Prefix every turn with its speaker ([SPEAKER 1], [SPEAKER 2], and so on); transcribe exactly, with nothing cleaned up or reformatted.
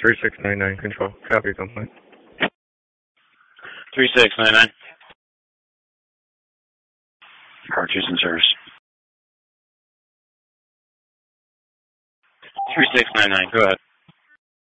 [SPEAKER 1] three six nine nine, control. Copy, complaint.
[SPEAKER 2] three six nine nine. Cartridge in service. three six nine nine, go ahead.